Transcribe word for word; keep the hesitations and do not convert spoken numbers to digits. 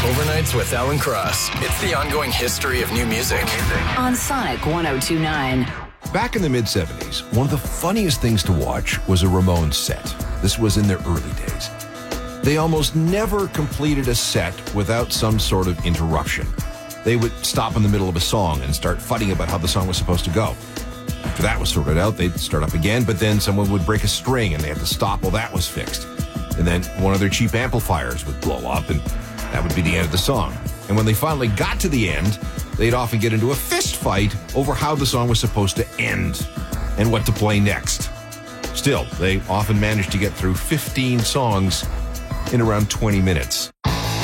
Overnights with Alan Cross. It's the ongoing history of new music. On Sonic one oh two point nine. Back in the mid-seventies, one of the funniest things to watch was a Ramones set. This was in their early days. They almost never completed a set without some sort of interruption. They would stop in the middle of a song and start fighting about how the song was supposed to go. After that was sorted out, they'd start up again, but then someone would break a string and they had to stop while that was fixed. And then one of their cheap amplifiers would blow up, and that would be the end of the song. And when they finally got to the end, they'd often get into a fist fight over how the song was supposed to end and what to play next. Still, they often managed to get through fifteen songs in around twenty minutes.